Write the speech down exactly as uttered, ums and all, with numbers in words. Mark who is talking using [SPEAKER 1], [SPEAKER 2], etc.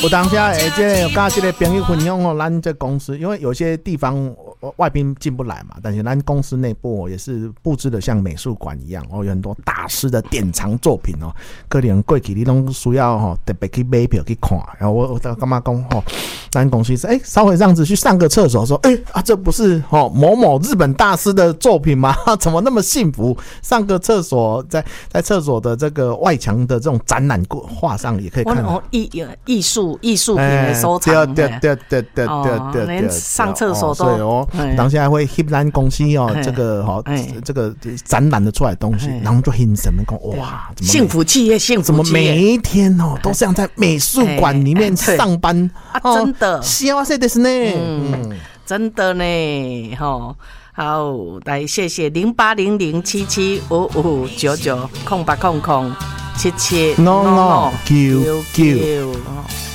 [SPEAKER 1] 有当下诶，这跟这个朋友分享哦，咱这公司因为有些地方外宾进不来嘛，但是咱公司内部也是布置的像美术馆一样哦，有很多大师的典藏作品哦，可能过去你都需要哦特别去买票去看。然后我我干嘛讲哦，咱公司是哎稍微这样子去上个厕所说，哎啊这不是哦某某日本大师的作品吗？怎么那么幸福？上个厕所在在厕所的这个外墙的这种展览画上也可以看到。
[SPEAKER 2] 哦艺艺术艺术品的收藏，
[SPEAKER 1] 对对对对对对对，
[SPEAKER 2] 连上厕所都，
[SPEAKER 1] 所以哦，当下还会翕咱公司哦，这个哈，这个展览的出来的东西，然后就很神的讲哇，
[SPEAKER 2] 幸福企业，幸福
[SPEAKER 1] 怎么每一天哦都这样在美术馆里面上班
[SPEAKER 2] 啊？真的，
[SPEAKER 1] 幸せですね，
[SPEAKER 2] 嗯，真的呢，哈。好，来谢谢零八零零七七五五九九空八空空七七
[SPEAKER 1] no no 九九。